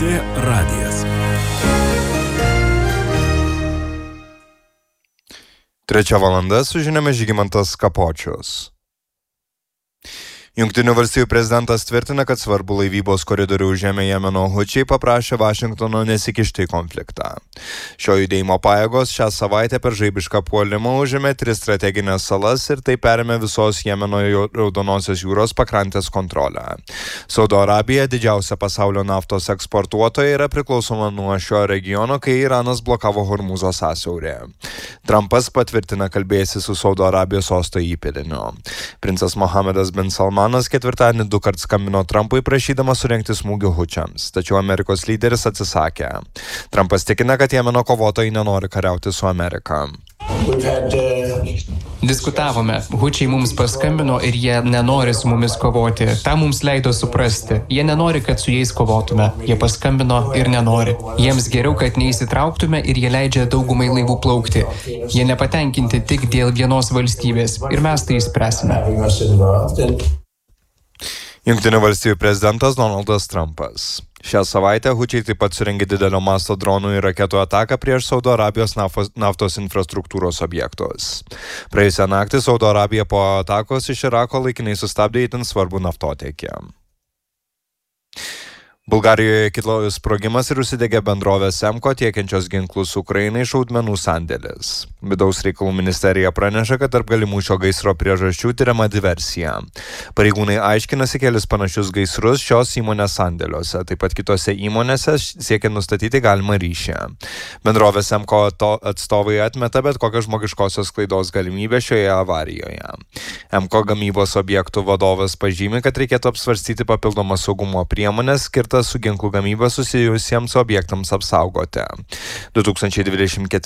LRT radijas. Trečia valanda su žiniomis Žygimantas Kapočius. Jungtinių valstijų prezidentas tvirtina, kad svarbu laivybos koridorių užėmę Jemeno hučiai paprašė Vašingtono nesikišti į konfliktą. Šio judėjimo pajėgos šią savaitę per žaibišką puolimą užėmė 3 strateginės salas ir tai perėmė visos Jemeno Raudonosios jūros pakrantės kontrolę. Saudo Arabija, didžiausia pasaulio naftos eksportuotoja, yra priklausoma nuo šio regiono, kai Iranas blokavo Hormūzo sąsiaurį. Trumpas patvirtina kalbėjusi su Saudo Arabijos sosto įpėdiniu. Princas Mohamedas bin Salmanas ketvirtadienį 2 kart skambino Trumpui prašydamas surengti smūgių hučiams, tačiau Amerikos lyderis atsisakė. Trumpas tikina, kad Jemeno kovotojai nenori kariauti su Amerika. Diskutavome, hučiai mums paskambino ir jie nenori su mumis kovoti. Ta mums leido suprasti. Jie nenori, kad su jais kovotume. Jie paskambino ir nenori. Jiems geriau, kad neįsitrauktume ir jie leidžia daugumai laivų plaukti. Jie nepatenkinti tik dėl vienos valstybės ir mes tai išspręsime. Jungtinių valstijų prezidentas Donaldas Trumpas. Šią savaitę hučiai taip pat surengė didelio masto dronų ir raketų ataką prieš Saudo Arabijos naftos infrastruktūros objektus. Praėjusią naktį Saudo Arabija po atakos iš Irako laikinai sustabdė itin svarbų naftotiekį. Bulgarijoje kilo sprogimas ir užsidegė bendrovės Emko tiekiančios ginklus Ukrainai šaudmenų sandėlis. Vidaus reikalų ministerija praneša, kad tarp galimų šio gaisro priežasčių tiriama diversija. Pareigūnai aiškinasi kelis panašius gaisrus šios įmonės sandėliuose, taip pat kitose įmonėse siekia nustatyti galimą ryšį. Bendrovės Emko atstovai atmeta bet kokią žmogiškosios klaidos galimybę šioje avarijoje. Emko gamybos objektų vadovas pažymi, kad reikėtų apsvarstyti papildomas saugumo priemonės skirtas su ginklų gamyba susijusiems objektams apsaugoti. 2024